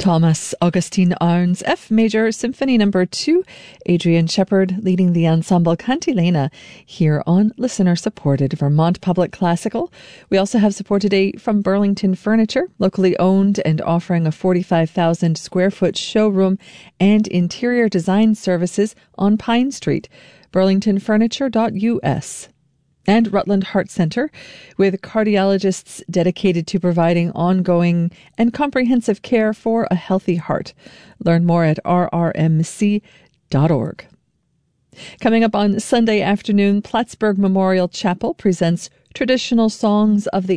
Thomas Augustine Arns, F Major Symphony No. 2, Adrian Shepard leading the ensemble Cantilena here on listener-supported Vermont Public Classical. We also have support today from Burlington Furniture, locally owned and offering a 45,000 square foot showroom and interior design services on Pine Street, burlingtonfurniture.us. And Rutland Heart Center, with cardiologists dedicated to providing ongoing and comprehensive care for a healthy heart. Learn more at rrmc.org. Coming up on Sunday afternoon, Plattsburgh Memorial Chapel presents Traditional Songs of the